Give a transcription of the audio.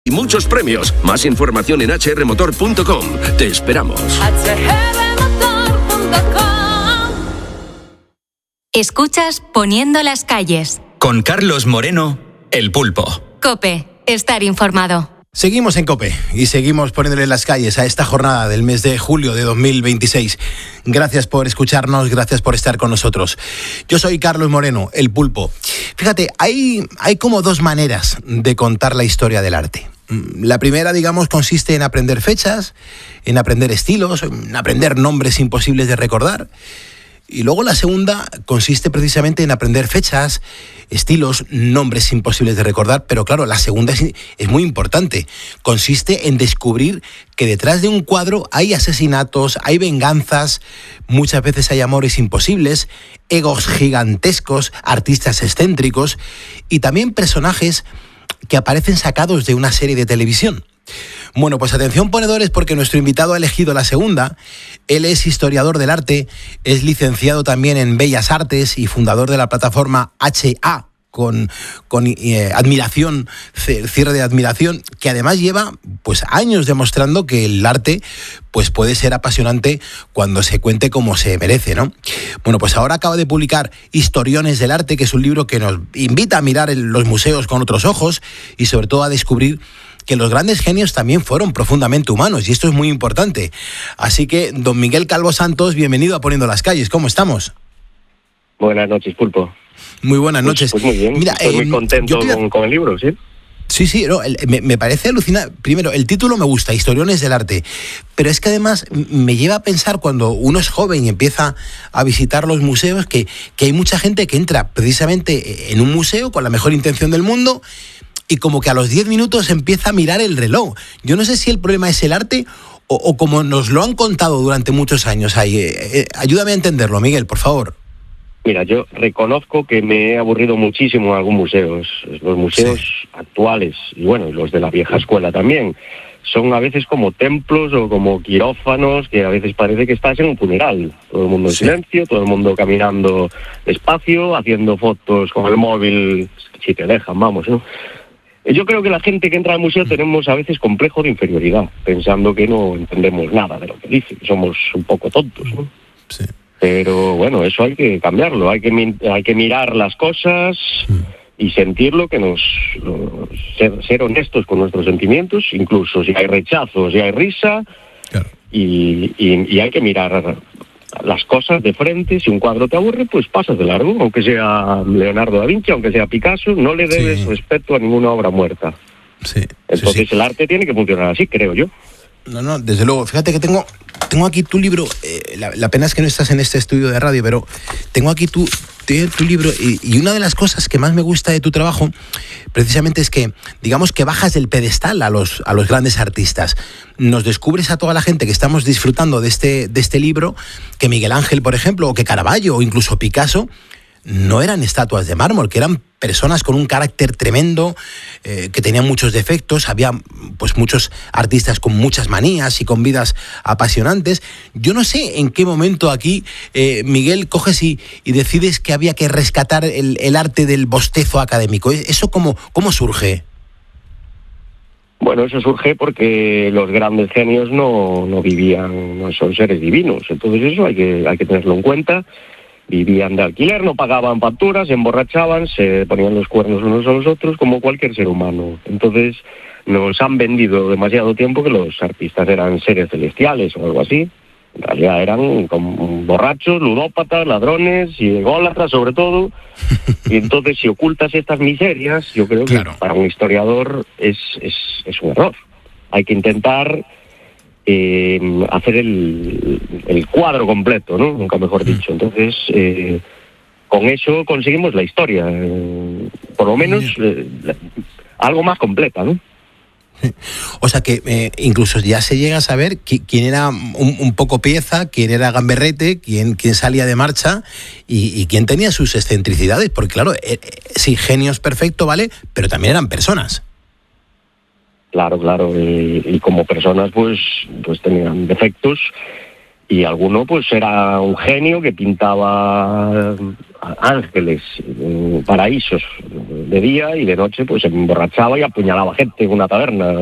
Y muchos premios. Más información en hrmotor.com. Te esperamos. Escuchas Poniendo las calles. Con Carlos Moreno, El Pulpo. COPE. Estar informado. Seguimos en COPE y seguimos poniéndole las calles a esta jornada del mes de julio de 2026. Gracias por escucharnos, gracias por estar con nosotros. Yo soy Carlos Moreno, El Pulpo. Fíjate, hay como dos maneras de contar la historia del arte. La primera, digamos, consiste en aprender fechas, en aprender estilos, en aprender nombres imposibles de recordar. Y luego la segunda consiste precisamente en aprender fechas, estilos, nombres imposibles de recordar, pero claro, la segunda es muy importante. Consiste en descubrir que detrás de un cuadro hay asesinatos, hay venganzas, muchas veces hay amores imposibles, egos gigantescos, artistas excéntricos y también personajes que aparecen sacados de una serie de televisión. Bueno, pues atención ponedores, porque nuestro invitado ha elegido la segunda. Él es historiador del arte, es licenciado también en Bellas Artes y fundador de la plataforma HA, con admiración, cierre de admiración, que además lleva pues años demostrando que el arte pues puede ser apasionante cuando se cuente como se merece, ¿no? Bueno, pues ahora acaba de publicar Historiones del Arte, que es un libro que nos invita a mirar los museos con otros ojos y sobre todo a descubrir que los grandes genios también fueron profundamente humanos, y esto es muy importante. Así que, don Miguel Calvo Santos, bienvenido a Poniendo las calles. ¿Cómo estamos? Buenas noches, Pulpo. Muy buenas noches. Pues muy bien, mira, estoy muy contento con el libro, ¿sí? Sí, no, me parece alucinante. Primero, el título me gusta, Historiones del Arte, pero es que además me lleva a pensar, cuando uno es joven y empieza a visitar los museos, que hay mucha gente que entra precisamente en un museo con la mejor intención del mundo y como que a los 10 minutos empieza a mirar el reloj. Yo no sé si el problema es el arte o como nos lo han contado durante muchos años ahí. Ayúdame a entenderlo, Miguel, por favor. Mira, yo reconozco que me he aburrido muchísimo en algunos museos. Los museos actuales, y bueno, los de la vieja escuela también, son a veces como templos o como quirófanos, que a veces parece que estás en un funeral. Todo el mundo en silencio, todo el mundo caminando despacio, haciendo fotos con el móvil, si te dejan, vamos, ¿no? Yo creo que la gente que entra al museo tenemos a veces complejo de inferioridad, pensando que no entendemos nada de lo que dice, que somos un poco tontos, ¿no? Sí. Pero bueno, eso hay que cambiarlo, hay que mirar las cosas y sentirlo, ser honestos con nuestros sentimientos, incluso si hay rechazo, si hay risa, claro. y hay que mirar las cosas de frente. Si un cuadro te aburre, pues pasas de largo, aunque sea Leonardo da Vinci, aunque sea Picasso, no le debes respeto a ninguna obra muerta. Sí. Entonces el arte tiene que funcionar así, creo yo. No, desde luego. Fíjate que tengo aquí tu libro. La pena es que no estás en este estudio de radio, pero tengo aquí tu libro y una de las cosas que más me gusta de tu trabajo precisamente es que, digamos, que bajas del pedestal a los grandes artistas. Nos descubres a toda la gente que estamos disfrutando de este libro, que Miguel Ángel, por ejemplo, o que Caravaggio o incluso Picasso no eran estatuas de mármol, que eran personas con un carácter tremendo, que tenían muchos defectos. Había pues muchos artistas con muchas manías y con vidas apasionantes. Yo no sé en qué momento aquí, Miguel, coges y decides que había que rescatar el arte del bostezo académico. ¿Eso cómo surge? Bueno, eso surge porque los grandes genios no vivían, no son seres divinos. Entonces eso hay que tenerlo en cuenta. Vivían de alquiler, no pagaban facturas, se emborrachaban, se ponían los cuernos unos a los otros, como cualquier ser humano. Entonces nos han vendido demasiado tiempo que los artistas eran seres celestiales o algo así. En realidad eran como borrachos, ludópatas, ladrones y ególatras sobre todo. Y entonces, si ocultas estas miserias, yo creo que para un historiador es un error. Hay que intentar hacer el cuadro completo, ¿no? Nunca mejor dicho. Entonces, con eso conseguimos la historia, por lo menos algo más completa, ¿no? O sea que incluso ya se llega a saber quién era un poco pieza, quién era gamberrete, quién salía de marcha y quién tenía sus excentricidades, porque claro, sí, genios perfecto, ¿vale? Pero también eran personas. Claro, y como personas pues tenían defectos y alguno pues era un genio que pintaba ángeles, paraísos de día, y de noche pues se emborrachaba y apuñalaba gente en una taberna.